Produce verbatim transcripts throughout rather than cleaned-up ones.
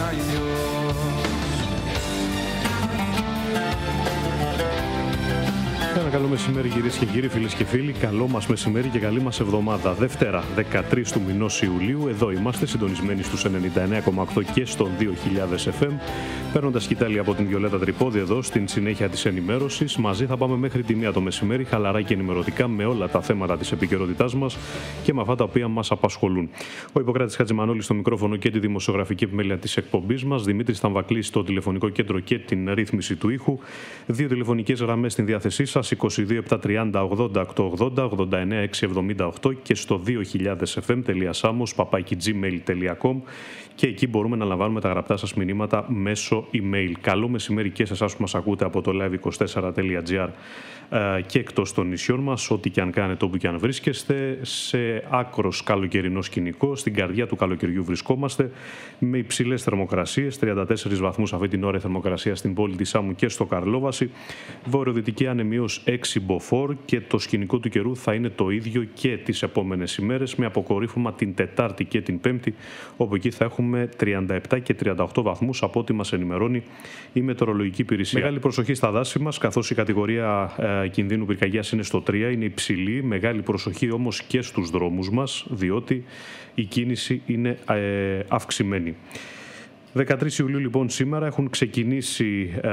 Ένα καλό μεσημέρι κυρίες και κύριοι, φίλες και φίλοι. Καλό μας μεσημέρι και καλή μας εβδομάδα. Δευτέρα, δεκατρείς του μηνός Ιουλίου. Εδώ είμαστε συντονισμένοι στους ενενήντα εννέα κόμμα οκτώ και στον δύο χιλιάδες εφ εμ. Παίρνοντας σκητάλη από την Βιολέτα Τρυπόδη εδώ στην συνέχεια της ενημέρωσης. Μαζί θα πάμε μέχρι τη μία το μεσημέρι, χαλαρά και ενημερωτικά με όλα τα θέματα της επικαιρότητάς μας και με αυτά τα οποία μας απασχολούν. Ο Ιπποκράτης Χατζημανόλης στο μικρόφωνο και τη δημοσιογραφική επιμέλεια της εκπομπής μας. Δημήτρης Θαμβακλής στο τηλεφωνικό κέντρο και την ρύθμιση του ήχου. Δύο τηλεφωνικές γραμμές στην διάθεσή σας. είκοσι δύο επτακόσια τριάντα ογδόντα οκτακόσια ογδόντα, ογδόντα εννέα εξακόσια εβδομήντα οκτώ και στο δύο χιλιάδες εφ εμ τελεία samos παπάκι τζι μέιλ τελεία κομ και εκεί μπορούμε να λαμβάνουμε τα γραπτά σας μηνύματα μέσω email. Καλό μεσημέρι και σε εσάς που μας ακούτε από το live είκοσι τέσσερα τελεία τζι άρ και εκτός των νησιών μας, ό,τι και αν κάνετε, όπου και αν βρίσκεστε, σε άκρος καλοκαιρινό σκηνικό, στην καρδιά του καλοκαιριού βρισκόμαστε, με υψηλές θερμοκρασίες, τριάντα τέσσερις βαθμούς αυτή την ώρα η θερμοκρασία στην πόλη της Σάμου και στο Καρλόβαση, βορειοδυτική ανεμίως έξι μποφόρ και το σκηνικό του καιρού θα είναι το ίδιο και τις επόμενες ημέρες, με αποκορύφωμα την Τετάρτη και την Πέμπτη, όπου εκεί θα έχουμε τριάντα επτά και τριάντα οκτώ βαθμούς από ό,τι μας ενημερώνει η Μετεωρολογική Υπηρεσία. Μεγάλη προσοχή στα δάση μας, καθώς η κατηγορία ε, κινδύνου πυρκαγιάς είναι στο τρία, είναι υψηλή. Μεγάλη προσοχή όμως και στους δρόμους μας, διότι η κίνηση είναι ε, αυξημένη. δεκατρείς Ιουλίου λοιπόν σήμερα έχουν ξεκινήσει ε,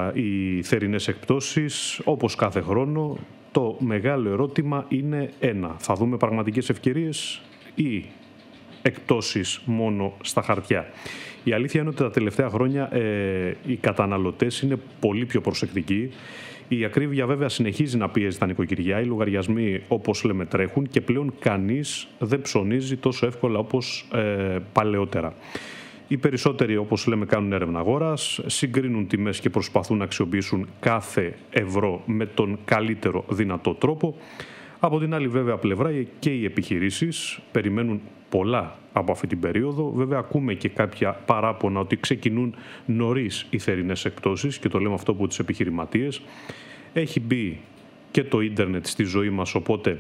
οι θερινές εκπτώσεις, όπως κάθε χρόνο. Το μεγάλο ερώτημα είναι ένα: θα δούμε πραγματικές ευκαιρίες ή εκπτώσεις μόνο στα χαρτιά? Η αλήθεια είναι ότι τα τελευταία χρόνια ε, οι καταναλωτές είναι πολύ πιο προσεκτικοί. Η ακρίβεια βέβαια συνεχίζει να πιέζει τα νοικοκυριά, οι λογαριασμοί όπως λέμε τρέχουν και πλέον κανείς δεν ψωνίζει τόσο εύκολα όπως ε, παλαιότερα. Οι περισσότεροι, όπως λέμε, κάνουν έρευνα αγοράς, συγκρίνουν τιμές και προσπαθούν να αξιοποιήσουν κάθε ευρώ με τον καλύτερο δυνατό τρόπο. Από την άλλη βέβαια πλευρά και οι επιχειρήσεις περιμένουν πολλά από αυτή την περίοδο. Βέβαια ακούμε και κάποια παράπονα ότι ξεκινούν νωρίς οι θερινές εκπτώσεις και το λέμε αυτό από τους επιχειρηματίες. Έχει μπει και το ίντερνετ στη ζωή μας, οπότε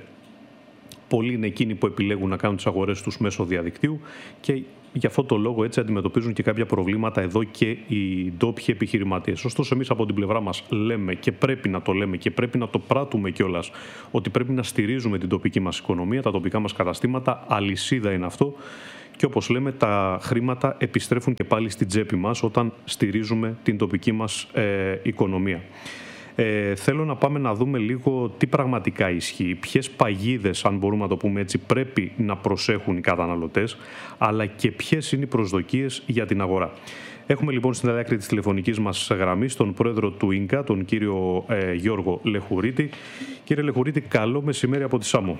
πολλοί είναι εκείνοι που επιλέγουν να κάνουν τις αγορές τους μέσω διαδικτύου και γι' αυτό το λόγο έτσι αντιμετωπίζουν και κάποια προβλήματα εδώ και οι ντόπιοι επιχειρηματίες. Ωστόσο, εμείς από την πλευρά μας λέμε και πρέπει να το λέμε και πρέπει να το πράττουμε κιόλας ότι πρέπει να στηρίζουμε την τοπική μας οικονομία, τα τοπικά μας καταστήματα. Αλυσίδα είναι αυτό. Και όπως λέμε, τα χρήματα επιστρέφουν και πάλι στην τσέπη μας όταν στηρίζουμε την τοπική μας ε, οικονομία. Ε, θέλω να πάμε να δούμε λίγο τι πραγματικά ισχύει, ποιες παγίδες, αν μπορούμε να το πούμε έτσι, πρέπει να προσέχουν οι καταναλωτές, αλλά και ποιες είναι οι προσδοκίες για την αγορά. Έχουμε λοιπόν στην άλλη άκρη της τηλεφωνικής μας γραμμής τον πρόεδρο του ΙΝΚΑ, τον κύριο ε, Γιώργο Λεχουρίτη. Κύριε Λεχουρίτη, καλό μεσημέρι από τη Σάμο.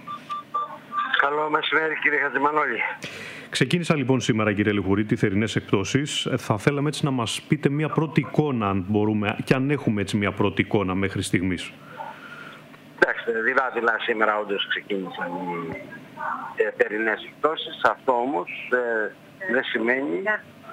Καλό μεσημέρι κύριε Χατζημανόλη. Ξεκίνησα λοιπόν σήμερα, κύριε Λεχουρίτη, θερινές εκπτώσεις. Θα θέλαμε έτσι να μας πείτε μια πρώτη εικόνα, αν μπορούμε, και αν έχουμε έτσι μια πρώτη εικόνα μέχρι στιγμής. Εντάξει, δειλά-δειλά σήμερα όντως ξεκίνησαν οι ε, θερινές εκπτώσεις. Αυτό όμως ε, δεν σημαίνει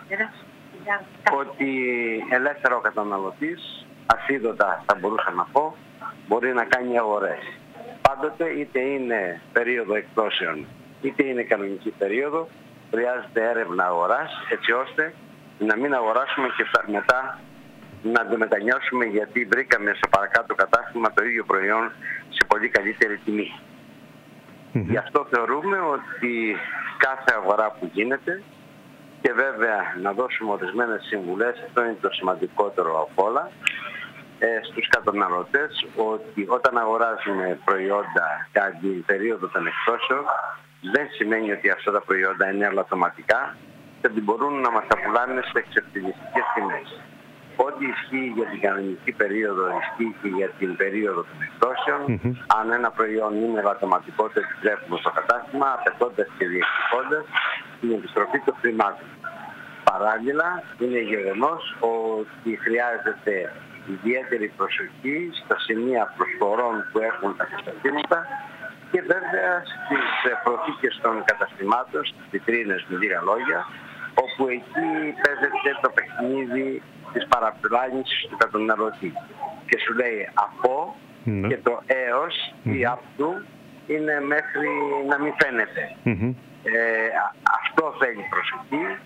ότι ελεύθερα ο καταναλωτής, ασίδωτα θα μπορούσα να πω, μπορεί να κάνει αγορές. Πάντοτε είτε είναι περίοδο εκπτώσεων είτε είναι κανονική περίοδο, χρειάζεται έρευνα αγοράς έτσι ώστε να μην αγοράσουμε και μετά να το μετανιώσουμε γιατί βρήκαμε σε παρακάτω κατάστημα το ίδιο προϊόν σε πολύ καλύτερη τιμή. Mm-hmm. Γι' αυτό θεωρούμε ότι κάθε αγορά που γίνεται, και βέβαια να δώσουμε ορισμένες συμβουλές, αυτό είναι το σημαντικότερο από όλα, ε, στους καταναλωτές, ότι όταν αγοράζουμε προϊόντα κατά την περίοδο των εκπτώσεων, δεν σημαίνει ότι αυτά τα προϊόντα είναι ελαττωματικά και ότι μπορούν να μας τα πουλάνε σε εξευτελιστικές τιμές. Ό,τι ισχύει για την κανονική περίοδο ισχύει και για την περίοδο των εκπτώσεων. Mm-hmm. Αν ένα προϊόν είναι ελαττωματικό, το επιστρέφουμε στο κατάστημα, απαιτώντας και διεκδικώντας την επιστροφή των χρημάτων. Παράλληλα, είναι γεγονός ότι χρειάζεται ιδιαίτερη προσοχή στα σημεία προσφορών που έχουν τα καταστήματα και βέβαια στις προθήκες των καταστημάτων, στις βιτρίνες με λίγα λόγια, όπου εκεί παίζεται το παιχνίδι της παραπλάνησης του καταναλωτή. Και σου λέει από mm-hmm. και το έως mm-hmm. ή αυτού είναι μέχρι να μην φαίνεται. Mm-hmm. Ε, αυτό θέλει προσοχή.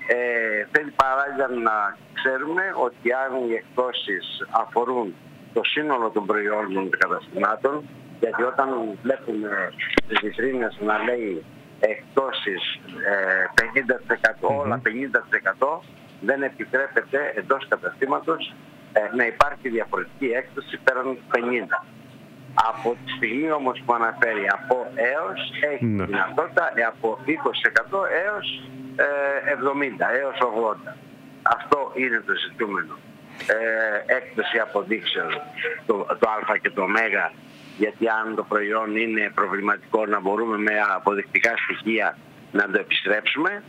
Ε, θέλει παράλληλα να ξέρουμε ότι αν οι εκπτώσεις αφορούν το σύνολο των προϊόντων των καταστημάτων, γιατί όταν βλέπουμε τις βιτρίνες να λέει εκπτώσεις ε, πενήντα τοις εκατό, mm-hmm. όλα πενήντα τοις εκατό, δεν επιτρέπεται εντός καταστήματος ε, να υπάρχει διαφορετική έκπτωση πέραν του πενήντα τοις εκατό. Από τη στιγμή όμως που αναφέρει από έως, έχει mm-hmm. δυνατότητα ε, από είκοσι τοις εκατό έως ε, εβδομήντα τοις εκατό, έως ογδόντα τοις εκατό. Αυτό είναι το ζητούμενο. Ε, έκπτωση αποδείξεων το, το α και το ω, γιατί αν το προϊόν είναι προβληματικό να μπορούμε με αποδεικτικά στοιχεία να το επιστρέψουμε,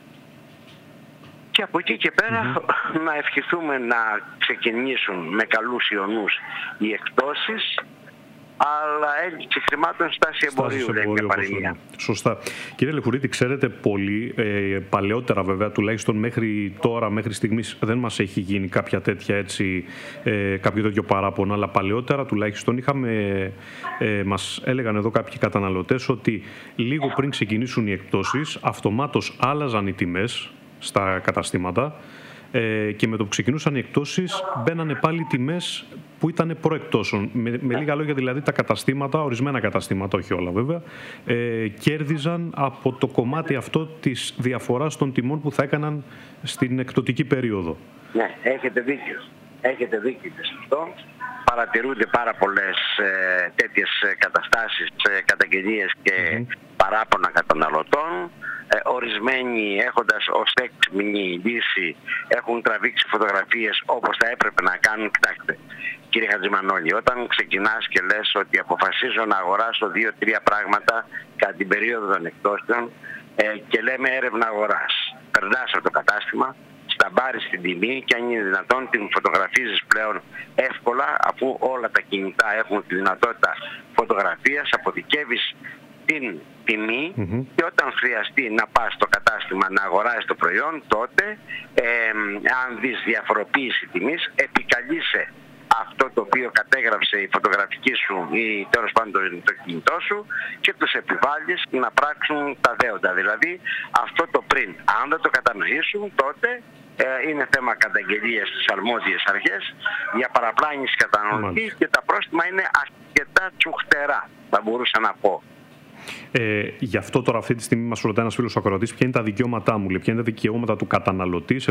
και από εκεί και πέρα mm-hmm. να ευχηθούμε να ξεκινήσουν με καλούς ιονούς οι εκπτώσεις, αλλά έλλειψη χρημάτων στάση εμπορίου, λέει μια παροιμία. Σωστά. Κύριε Λεχουρίδη, ξέρετε πολύ, ε, παλαιότερα βέβαια, τουλάχιστον μέχρι τώρα, μέχρι στιγμής δεν μας έχει γίνει κάποια τέτοια έτσι, ε, κάποιο τέτοιο παράπονο, αλλά παλαιότερα τουλάχιστον είχαμε, ε, μας έλεγαν εδώ κάποιοι καταναλωτές ότι λίγο πριν ξεκινήσουν οι εκπτώσεις, αυτομάτως άλλαζαν οι τιμές στα καταστήματα, Ε, και με το που ξεκινούσαν οι εκπτώσεις μπαίνανε πάλι τιμές που ήταν προεκτώσεων. Με, με λίγα λόγια δηλαδή τα καταστήματα, ορισμένα καταστήματα, όχι όλα βέβαια, ε, κέρδιζαν από το κομμάτι αυτό της διαφοράς των τιμών που θα έκαναν στην εκπτωτική περίοδο. Ναι, έχετε δίκιο. Έχετε δίκιο σε αυτό. Παρατηρούνται πάρα πολλές ε, τέτοιες καταστάσεις, ε, καταγγελίες και mm-hmm. παράπονα καταναλωτών. Ε, ορισμένοι έχοντας ως έξυπνη λύση έχουν τραβήξει φωτογραφίες όπως θα έπρεπε να κάνουν. Κοιτάξτε, κύριε Χατζημανόλη, όταν ξεκινάς και λες ότι αποφασίζω να αγοράσω δύο-τρία πράγματα κατά την περίοδο των εκπτώσεων ε, και λέμε έρευνα αγοράς, περνάς από το κατάστημα, σταμπάρεις την τιμή και αν είναι δυνατόν την φωτογραφίζεις πλέον εύκολα, αφού όλα τα κινητά έχουν τη δυνατότητα φωτογραφίας, αποθηκεύεις την τιμή mm-hmm. και όταν χρειαστεί να πας στο κατάστημα να αγοράσεις το προϊόν, τότε ε, αν δεις διαφοροποίηση τιμής, επικαλείσαι αυτό το οποίο κατέγραψε η φωτογραφική σου ή τέλος πάντων το, το κινητό σου και τους επιβάλλεις να πράξουν τα δέοντα. Δηλαδή αυτό το πριν. Αν δεν το κατανοήσουν, τότε ε, είναι θέμα καταγγελίας στις αρμόδιες αρχές για παραπλάνηση καταναλωτή και τα πρόστιμα είναι αρκετά τσουχτερά, θα μπορούσα να πω. Ε, γι' αυτό τώρα αυτή τη στιγμή μας ρωτάει ένας φίλος ακροατής ποια είναι τα δικαιώματά μου, λέει, ποια είναι τα δικαιώματα του καταναλωτή σε